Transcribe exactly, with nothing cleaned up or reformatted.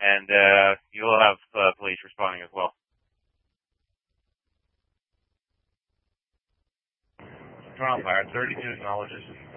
and uh, you'll have uh, police responding as well. Toronto Fire, thirty-two acknowledges.